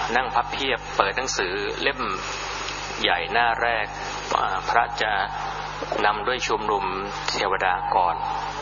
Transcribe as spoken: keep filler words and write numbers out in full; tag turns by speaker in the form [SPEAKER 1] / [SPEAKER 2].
[SPEAKER 1] นั่งพับเพียบเปิดหนังสือเล่มใหญ่หน้าแรกพระจะนำด้วยชุมนุมเทวดาก่อน